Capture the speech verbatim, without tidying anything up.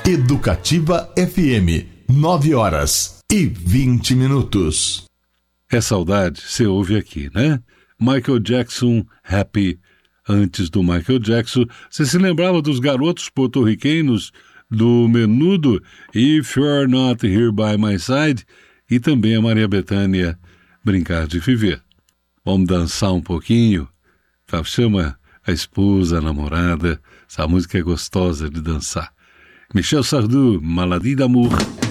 Educativa F M, nove horas e vinte minutos. É saudade, você ouve aqui, né? Michael Jackson, Happy. Antes do Michael Jackson, você se lembrava dos garotos porto-riquenos do Menudo, If You're Not Here By My Side, e também a Maria Bethânia, Brincar de Viver. Vamos dançar um pouquinho? Chama a esposa, a namorada. Essa música é gostosa de dançar. Michel Sardou, Maladie d'amour.